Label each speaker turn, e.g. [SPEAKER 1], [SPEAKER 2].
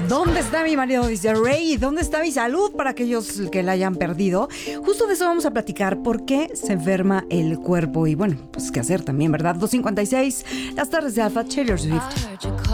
[SPEAKER 1] ¿Dónde está mi marido? Dice Rey. ¿Dónde está mi salud? Para aquellos que la hayan perdido. Justo de eso vamos a platicar. ¿Por qué se enferma el cuerpo? Y bueno, pues qué hacer también, ¿verdad? 2:56, las tardes de Alpha, Taylor Swift.